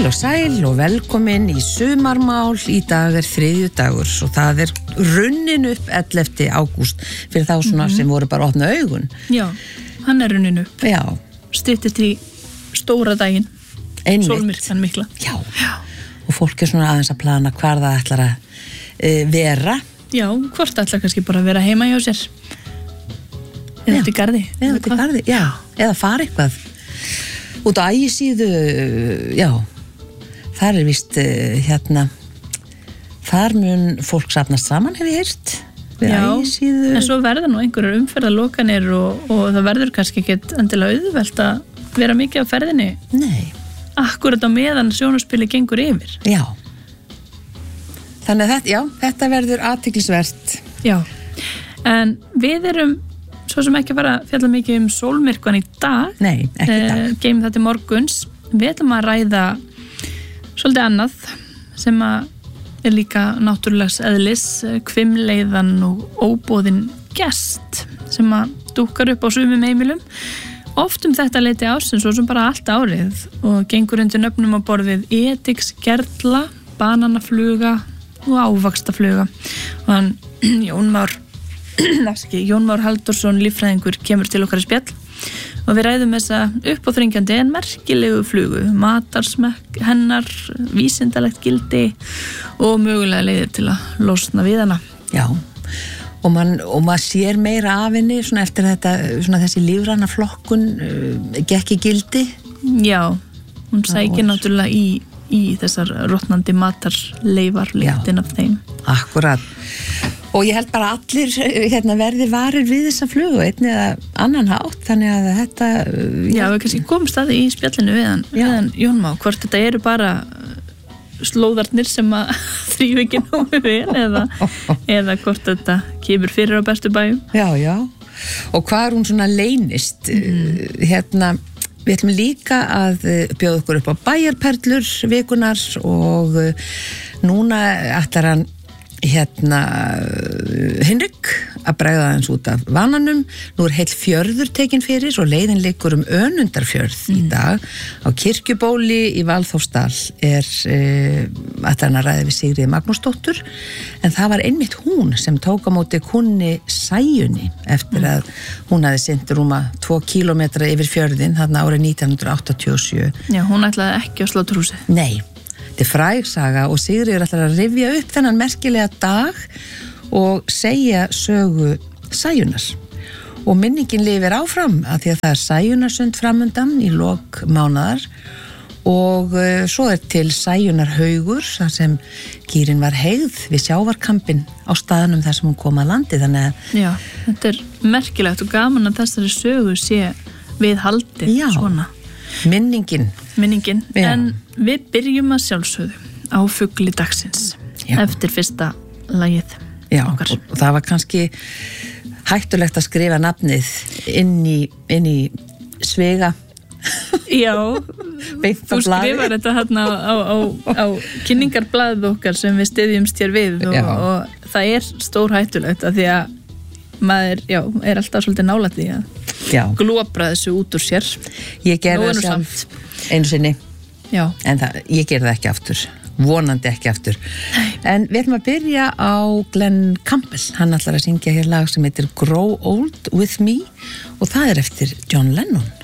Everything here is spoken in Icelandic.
Heil og sæl og velkomin í sumarmál. Í dag 3. dagur og það runnin upp 11. ágúst fyrir þá svona sem voru bara að opna augun. Já, hann runnin upp. Já. Styttist í stóra daginn. Sólmyrkvan mikla. Já. Og fólk svona aðeins að plana hvar það ætlar að vera. Já, hvort ætlar kannski bara að vera heima hjá sér. Eða til garði. Já. Eða fara eitthvað. Út á Ægisíðu, já, þar víst þar mun fólk safnast saman, hef ég heyrt, við Ægisíðu. En svo verða nú einhverjar umferðarlokanir og það verður kannski ekkert endilega auðvelt að vera mikið á ferðinni. Nei. Akkurat á meðan sjónarspili gengur yfir. Já. Þannig að þetta verður athyglisvert. Já, en við erum svo sem ekki fara að fjalla mikið sólmyrkvan í dag. Nei, ekki í dag. Geymum þetta morguns. Við ætlum að ræða svolítið annað sem að líka náttúrulegs eðlis, hvimleiðan og óboðin gest sem að dúkkar upp á sumum heimilum. Oft þetta leyti ársins og sem bara allt árið og gengur undir nöfnum á borðið ediksgerla, bananafluga og ávaxtafluga. Og hann Jón Már Halldórsson, líffræðingur, kemur til okkar í spjall og við ræðum þessa uppáþrengjandi en merkilegu flugu, matarsmekk hennar, vísindalegt gildi og mögulega leiðir til að losna við hana. Já, og maður sér meira af henni svona eftir þetta, svona þessi lífræna flokkun gekk í gildi. Já, hún sækir náttúrulega í þessar rotnandi matarleifar lyktin af þeim. Akkurat. Og ég held bara allir verði varir við þessa flugu einn eða annan hátt, þannig að þetta... Já, við kannski komum staði í spjallinu við hann Jón Már, hvort þetta eru bara slóðarnir sem að þrýfa ekki nógu vel eða hvort þetta kemur fyrir á bestu bæjum. Já, og hvað hún svona leynist? Við ætlum líka að bjóða okkur upp á bæjarperlur vikunar og núna ætlar hann Hinrik að bregða hans út af vananum. Nú heill fjörður tekin fyrir og leiðin liggur Önundarfjörð í dag á Kirkjubóli í Valþórsdal ætlar hann að ræða við Sigríði Magnúsdóttur en það var einmitt hún sem tók á móti kunni Sæjunni eftir að hún hafði synt rúma 2 kílómetra yfir fjörðin þarna árið 1987. Já, hún ætlaði ekki á Sláturhúsið. Nei. Þetta fræg saga og Sigríður ætlar að rifja upp þennan merkilega dag og segja sögu Sæjunnar. Og minningin lifir áfram af því að það Sæjunarsund framundan í lok mánaðar og svo til Sæjunarhaugur þar sem gýrin var heygð við sjávarkampinn á staðnum þar sem hún kom að landi. Þannig að... Já, þetta merkilegt og gaman að þessari sögu sé við haldið svona. Minningin. En við byrjum að sjálfsögðu á fugli dagsins eftir fyrsta lagið okkar. Og það var kannski hættulegt að skrifa nafnið inn í svega. Já, þú skrifar þetta hérna á kynningarblaðið okkar sem við styðjumst hér við og það stór hættulegt að því að maður alltaf svolítið nálægt því að glópra þessu út úr sér. Ég gerði það sjálf einu sinni. Já. En ég gerði það ekki aftur. Vonandi ekki aftur. En við ætlum að byrja á Glenn Campbell. Hann ætlar að syngja hér lag sem heitir Grow Old With Me og það eftir John Lennon.